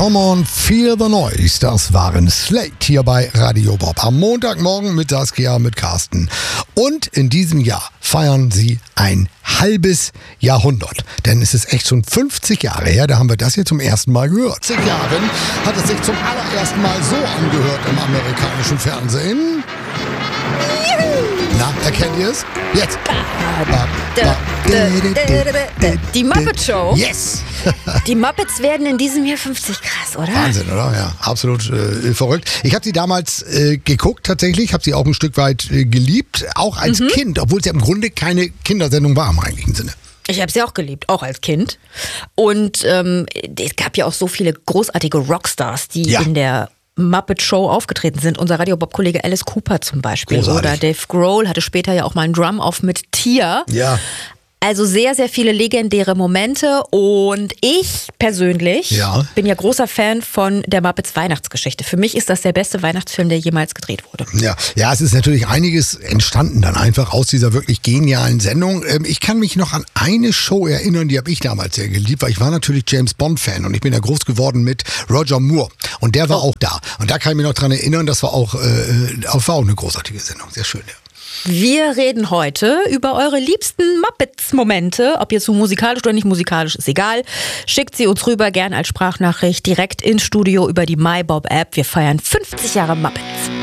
Come on, feel the noise. Das waren Slate hier bei Radio Bob. Am Montagmorgen mit Saskia, mit Carsten. Und in diesem Jahr feiern sie ein halbes Jahrhundert. Denn es ist echt schon 50 Jahre her, da haben wir das hier zum ersten Mal gehört. 50 Jahren hat es sich zum allerersten Mal so angehört im amerikanischen Fernsehen. Na, erkennt ihr es? Jetzt. Die Muppet Show. Yes. Die Muppets werden in diesem Jahr 50. Krass, oder? Wahnsinn, oder? Ja, absolut verrückt. Ich habe sie damals geguckt tatsächlich, habe sie auch ein Stück weit geliebt, auch als Kind, obwohl es ja im Grunde keine Kindersendung war im eigentlichen Sinne. Ich habe sie auch geliebt, auch als Kind. Und es gab ja auch so viele großartige Rockstars, die in der Muppet Show aufgetreten sind. Unser Radio-Bob-Kollege Alice Cooper zum Beispiel. Großartig. Oder Dave Grohl hatte später ja auch mal einen Drum-Off mit Tia. Ja. Also sehr, sehr viele legendäre Momente. Und ich persönlich bin ja großer Fan von der Muppets Weihnachtsgeschichte. Für mich ist das der beste Weihnachtsfilm, der jemals gedreht wurde. Ja, es ist natürlich einiges entstanden dann einfach aus dieser wirklich genialen Sendung. Ich kann mich noch an eine Show erinnern, die habe ich damals sehr geliebt, weil ich war natürlich James Bond-Fan und ich bin ja groß geworden mit Roger Moore. Und der war auch da. Und da kann ich mich noch dran erinnern, das war auch eine großartige Sendung. Sehr schön, ja. Wir reden heute über eure liebsten Muppets-Momente. Ob jetzt so musikalisch oder nicht musikalisch, ist egal. Schickt sie uns rüber, gern als Sprachnachricht, direkt ins Studio über die MyBob-App. Wir feiern 50 Jahre Muppets.